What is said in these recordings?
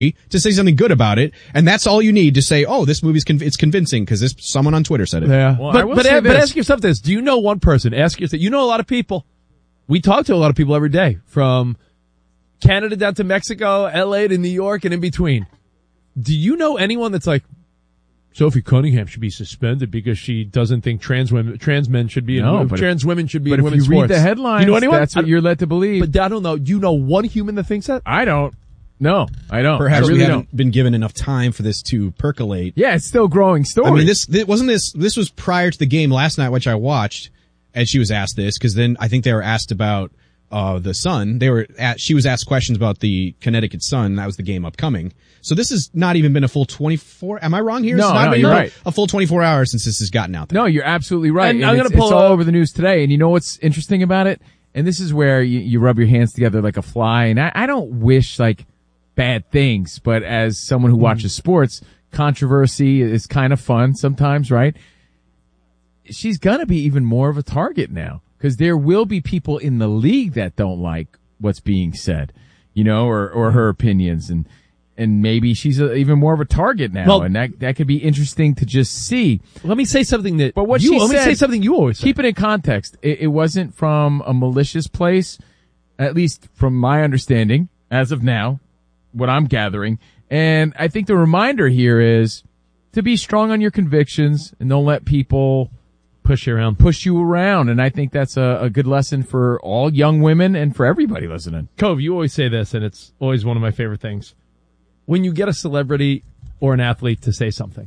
to say something good about it, and that's all you need to say, oh, this movie's it's convincing because someone on Twitter said it. Yeah. Well, but ask yourself this. Do you know one person? Ask yourself. You know a lot of people. We talk to a lot of people every day, from Canada down to Mexico, LA to New York, and in between. Do you know anyone that's like, Sophie Cunningham should be suspended because she doesn't think trans men should be trans women should be in women's sports? But if you read the headlines, you know anyone? That's what you're led to believe. But I don't know. Do you know one human that thinks that? I don't. No, I don't. Perhaps I really we haven't been given enough time for this to percolate. Yeah, it's still a growing story. I mean, this was prior to the game last night, which I watched, and she was asked this, because then I think they were asked about the Sun. She was asked questions about the Connecticut Sun. That was the game upcoming. So this has not even been a full 24. Am I wrong here? No, you're right. A full 24 hours since this has gotten out there. No, you're absolutely right. And it's all over the news today. And you know what's interesting about it? And this is where you rub your hands together like a fly. And I don't wish like bad things, but as someone who watches sports, controversy is kind of fun sometimes, right? She's gonna be even more of a target now, because there will be people in the league that don't like what's being said, or her opinions, and maybe she's even more of a target now, and that could be interesting to just see. Let me say something let me say something you always say. Keep it in context. It wasn't from a malicious place, at least from my understanding, as of now, what I'm gathering. And I think the reminder here is to be strong on your convictions and don't let people push you around. And I think that's a good lesson for all young women and for everybody listening. Cove, you always say this, and it's always one of my favorite things. When you get a celebrity or an athlete to say something,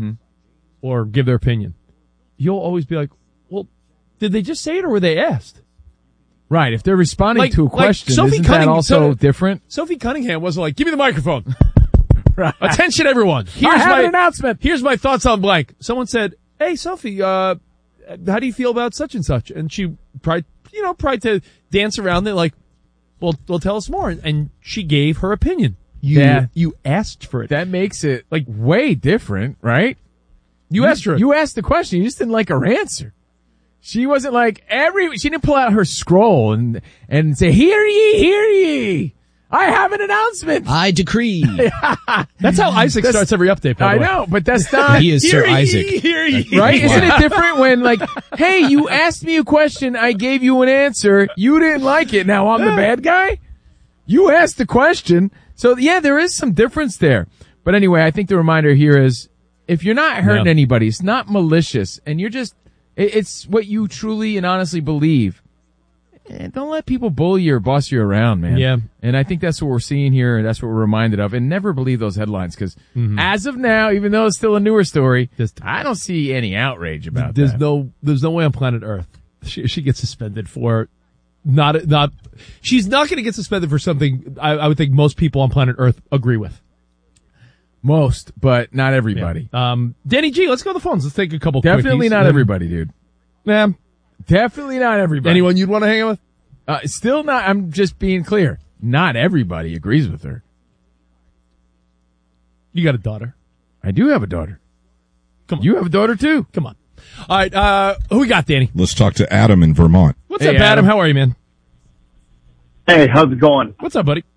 or give their opinion, you'll always be like, well, did they just say it or were they asked? Right. If they're responding to a question, isn't that also different? Sophie Cunningham wasn't like, give me the microphone. Right. Attention, everyone. I have an announcement. Here's my thoughts on blank. Someone said, hey, Sophie, how do you feel about such and such? And she tried to dance around it like, well, tell us more. And she gave her opinion. You asked for it. That makes it like way different, right? You asked her. You asked the question. You just didn't like her answer. She wasn't like she didn't pull out her scroll and say, hear ye. I have an announcement. I decree. That's how Isaac starts every update, by the way. I know, but that's not. He is Sir Isaac. Right? Isn't it different when like, hey, you asked me a question, I gave you an answer, you didn't like it, now I'm the bad guy? You asked the question. So yeah, there is some difference there. But anyway, I think the reminder here is, if you're not hurting anybody, it's not malicious, and you're just, it's what you truly and honestly believe. And don't let people bully you or boss you around, man. Yeah. And I think that's what we're seeing here, and that's what we're reminded of. And never believe those headlines, because as of now, even though it's still a newer story, I don't see any outrage about that. There's no way on planet Earth she gets suspended for she's not going to get suspended for something I would think most people on planet Earth agree with. Most, but not everybody. Yeah. Danny G, let's go to the phones. Let's take a couple Definitely quickies. Not everybody, dude. Yeah. Definitely not everybody. Anyone you'd want to hang out with? Still not. I'm just being clear. Not everybody agrees with her. You got a daughter. I do have a daughter. Come on. You have a daughter too. Come on. All right. Who we got, Danny? Let's talk to Adam in Vermont. What's up, Adam? How are you, man? Hey, how's it going? What's up, buddy?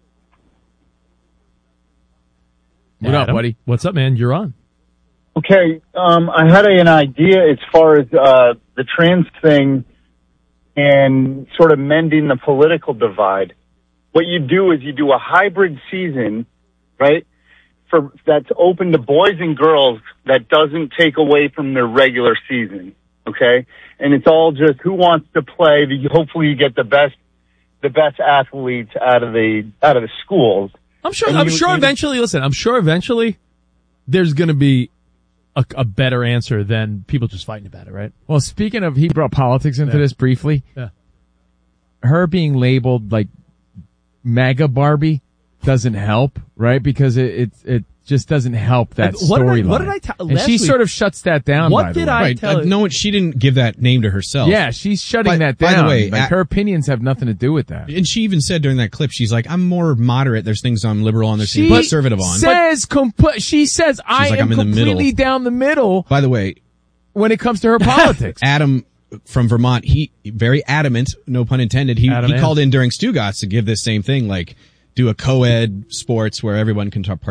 What up, buddy? What's up, man? You're on. Okay, I had an idea as far as the trans thing and sort of mending the political divide. What you do is you do a hybrid season, right, that's open to boys and girls, that doesn't take away from their regular season, okay? And it's all just who wants to play. Hopefully you get the best athletes out of the schools. I'm sure eventually there's going to be a better answer than people just fighting about it, right? Well, speaking of, he brought politics into this briefly. Yeah. Her being labeled like MAGA Barbie doesn't help, right? Because it just doesn't help that storyline. What did I tell? And she sort of shuts that down. What did I tell? No, she didn't give that name to herself. Yeah, she's shutting that down. By the way, her opinions have nothing to do with that. And she even said during that clip, she's like, "I'm more moderate. There's things I'm liberal on. There's things I'm conservative on." She says, "I am completely down the middle." By the way, when it comes to her politics, Adam from Vermont, he very adamant, no pun intended. He called in during Stugatz to give this same thing, like, do a co-ed sports where everyone can